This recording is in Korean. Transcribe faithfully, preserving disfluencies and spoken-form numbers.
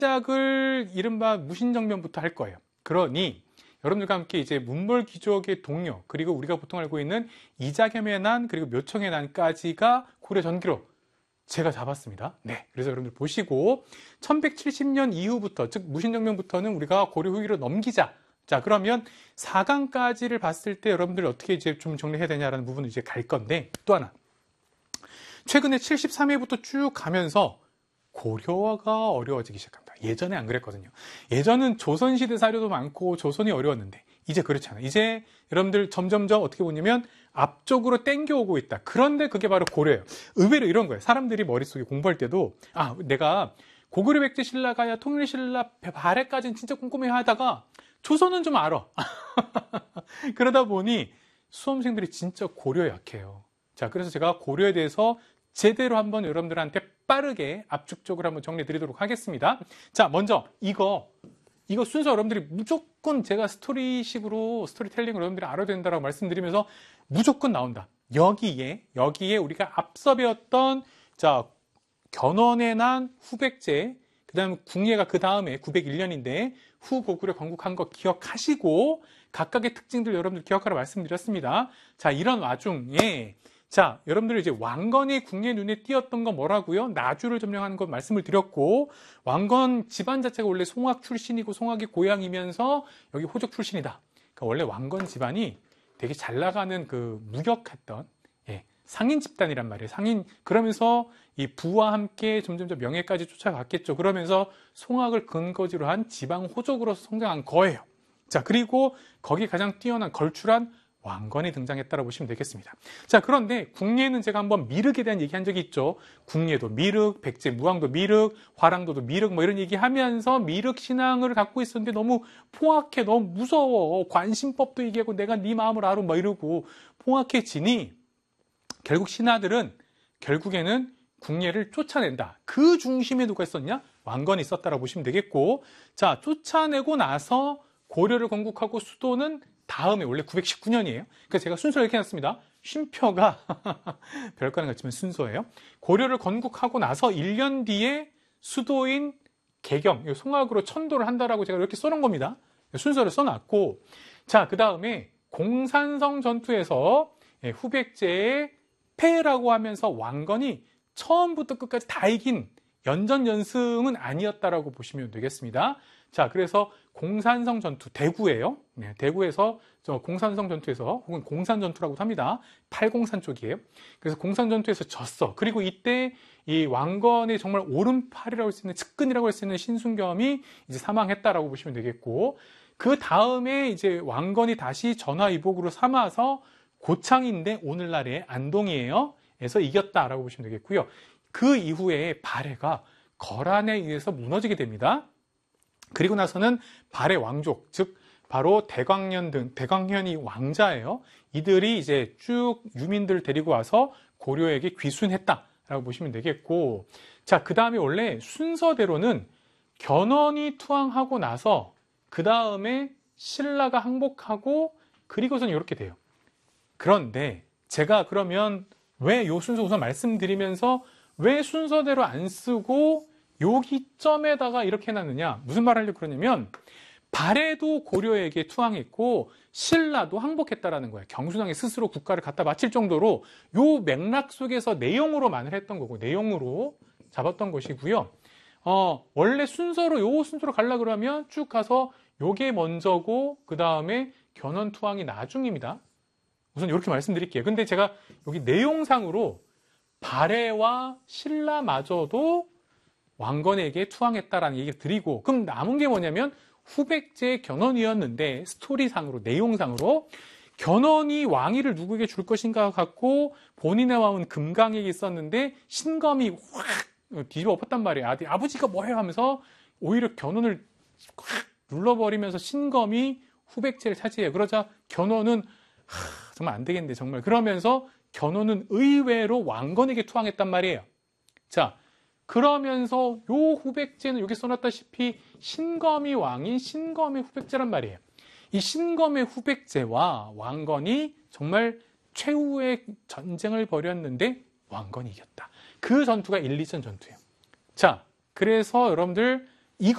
시작을 이른바 무신정변부터 할 거예요. 그러니 여러분들과 함께 이제 문벌귀족의 동료, 그리고 우리가 보통 알고 있는 이자겸의 난, 그리고 묘청의 난까지가 고려 전기로 제가 잡았습니다. 네, 그래서 여러분들 보시고 천백칠십 년 이후부터, 즉 무신정변부터는 우리가 고려 후기로 넘기자. 자, 그러면 사 강까지를 봤을 때 여러분들 어떻게 이제 좀 정리해야 되냐라는 부분을 이제 갈 건데, 또 하나, 최근에 칠십삼 회부터 쭉 가면서 고려가 어려워지기 시작합니다. 예전에 안 그랬거든요. 예전은 조선시대 사료도 많고 조선이 어려웠는데 이제 그렇지 않아요. 이제 여러분들 점점점 어떻게 보냐면 앞쪽으로 땡겨오고 있다. 그런데 그게 바로 고려예요. 의외로 이런 거예요. 사람들이 머릿속에 공부할 때도 아, 내가 고구려 백제 신라가야 통일 신라 발해까지는 진짜 꼼꼼히 하다가 조선은 좀 알아. 그러다 보니 수험생들이 진짜 고려에 약해요. 자, 그래서 제가 고려에 대해서 제대로 한번 여러분들한테 빠르게 압축적으로 한번 정리해 드리도록 하겠습니다. 자, 먼저 이거 이거 순서 여러분들이 무조건 제가 스토리식으로 스토리텔링을 여러분들이 알아야 된다라고 말씀드리면서 무조건 나온다. 여기에 여기에 우리가 앞서 배웠던 자 견훤의 난 후백제, 그 다음에 궁예가 그 다음에 구백일 년인데 후고구려 건국한 거 기억하시고 각각의 특징들 여러분들 기억하라 말씀드렸습니다. 자, 이런 와중에 자, 여러분들 이제 왕건이 궁예 눈에 띄었던 건 뭐라고요? 나주를 점령하는 것 말씀을 드렸고, 왕건 집안 자체가 원래 송악 출신이고 송악이 고향이면서 여기 호족 출신이다. 그러니까 원래 왕건 집안이 되게 잘 나가는 그 무역했던 예, 상인 집단이란 말이에요. 상인. 그러면서 이 부와 함께 점점점 명예까지 쫓아갔겠죠. 그러면서 송악을 근거지로 한 지방 호족으로서 성장한 거예요. 자, 그리고 거기 가장 뛰어난 걸출한 왕건이 등장했다고 보시면 되겠습니다. 자, 그런데 궁예는 제가 한번 미륵에 대한 얘기한 적이 있죠. 궁예도 미륵, 백제 무왕도 미륵, 화랑도도 미륵 뭐 이런 얘기하면서 미륵 신앙을 갖고 있었는데 너무 포악해, 너무 무서워. 관심법도 얘기하고 내가 네 마음을 알아 뭐 이러고 포악해지니 결국 신하들은 결국에는 궁예를 쫓아낸다. 그 중심에 누가 있었냐? 왕건이 있었다라고 보시면 되겠고, 자, 쫓아내고 나서 고려를 건국하고 수도는 다음에 원래 구백십구 년이에요. 그러니까 제가 순서를 이렇게 해놨습니다. 쉼표가 별과는 같지만 순서예요. 고려를 건국하고 나서 일 년 뒤에 수도인 개경, 송악으로 천도를 한다라고 제가 이렇게 써놓은 겁니다. 순서를 써놨고, 자, 그 다음에 공산성 전투에서 후백제의 패라고 하면서 왕건이 처음부터 끝까지 다 이긴 연전연승은 아니었다라고 보시면 되겠습니다. 자, 그래서 공산성 전투, 대구예요. 네, 대구에서 저 공산성 전투에서 혹은 공산 전투라고도 합니다. 팔공산 쪽이에요. 그래서 공산 전투에서 졌어. 그리고 이때 이 왕건의 정말 오른팔이라고 할 수 있는 측근이라고 할 수 있는 신순겸이 이제 사망했다라고 보시면 되겠고, 그 다음에 이제 왕건이 다시 전화위복으로 삼아서 고창인데 오늘날의 안동이에요. 에서 이겼다라고 보시면 되겠고요. 그 이후에 발해가 거란에 의해서 무너지게 됩니다. 그리고 나서는 발해 왕족, 즉 바로 대광년 등 대광년이 왕자예요. 이들이 이제 쭉 유민들 데리고 와서 고려에게 귀순했다라고 보시면 되겠고, 자, 그 다음에 원래 순서대로는 견훤이 투항하고 나서 그 다음에 신라가 항복하고 그리고선 이렇게 돼요. 그런데 제가 그러면 왜 요 순서 우선 말씀드리면서 왜 순서대로 안 쓰고 여기 점에다가 이렇게 해놨느냐, 무슨 말 하려고 그러냐면 발해도 고려에게 투항했고 신라도 항복했다라는 거예요. 경순왕이 스스로 국가를 갖다 바칠 정도로 요 맥락 속에서 내용으로만을 했던 거고, 내용으로 잡았던 것이고요. 어, 원래 순서로 요 순서로 가려고 그러면 쭉 가서 요게 먼저고 그 다음에 견훤 투항이 나중입니다. 우선 이렇게 말씀드릴게요. 근데 제가 여기 내용상으로 발해와 신라마저도 왕건에게 투항했다라는 얘기를 드리고, 그럼 남은 게 뭐냐면 후백제의 견훤이었는데 스토리상으로, 내용상으로 견훤이 왕위를 누구에게 줄 것인가 갖고 본인의 마음은 금강에게 있었는데 신검이 확 뒤집어 엎었단 말이에요. 아들, 아버지가 뭐해요 하면서 오히려 견훤을 확 눌러버리면서 신검이 후백제를 차지해요. 그러자 견훤은 하, 정말 안 되겠는데 정말, 그러면서 견훤은 의외로 왕건에게 투항했단 말이에요. 자, 그러면서 요 후백제는 여기 써놨다시피 신검이 왕인 신검의 후백제란 말이에요. 이 신검의 후백제와 왕건이 정말 최후의 전쟁을 벌였는데 왕건이 이겼다. 그 전투가 일, 이 전 전투예요. 자, 그래서 여러분들